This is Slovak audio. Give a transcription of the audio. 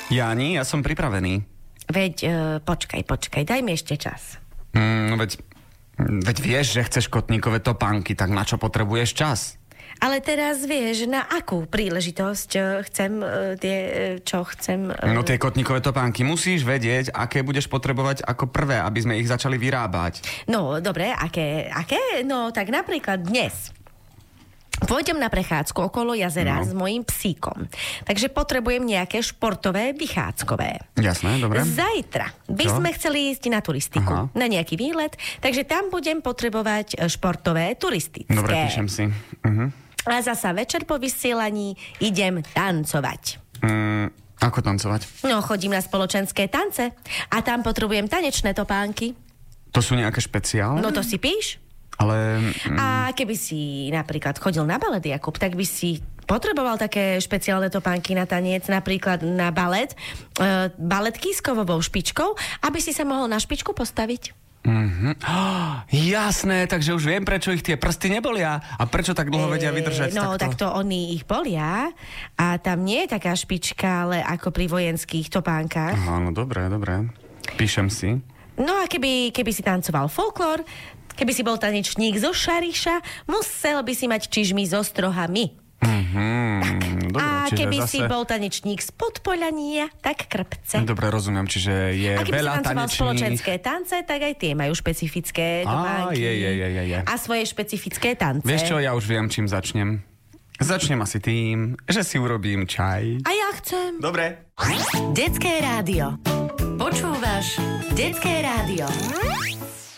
Jáni, ja som pripravený. Veď, počkaj, daj mi ešte čas. Veď vieš, že chceš kotníkové topánky, tak na čo potrebuješ čas? Ale teraz vieš, na akú príležitosť chcem No tie kotníkové topánky musíš vedieť, aké budeš potrebovať ako prvé, aby sme ich začali vyrábať. No, dobre, aké? No, tak napríklad dnes pôjdem na prechádzku okolo jazera s mojím psíkom. Takže potrebujem nejaké športové vychádzkové. Jasné, dobre. Zajtra by sme chceli ísť na turistiku, na nejaký výlet, takže tam budem potrebovať športové turistické. Dobre, píšem si. A zasa večer po vysielaní idem tancovať. Ako tancovať? No, chodím na spoločenské tance a tam potrebujem tanečné topánky. To sú nejaké špeciálne? No to si píš. Ale... A keby si napríklad chodil na balet, Jakub, tak by si potreboval také špeciálne topánky na taniec, napríklad na balet, baletky s kovovou špičkou, aby si sa mohol na špičku postaviť. Jasné, takže už viem, prečo ich tie prsty nebolia a prečo tak dlho vedia vydržať No, takto oni ich bolia a tam nie je taká špička, ale ako pri vojenských topánkach. Aha, no dobré. Píšem si. No a keby si tancoval folklór, keby si bol tanečník zo Šariša, musel by si mať čižmy so strohami. Dobre, a keby zase... si bol tanečník z Podpolania, tak krpce. Dobre, rozumiem, čiže je a keby veľa si tancoval tanečných... spoločenské tance, tak aj tie majú špecifické topánky. Je. A svoje špecifické tance. Vieš čo, ja už viem, čím začnem. Začnem asi tým, že si urobím čaj. A ja chcem. Dobre. Detské rádio. Počúvaš Detské rádio.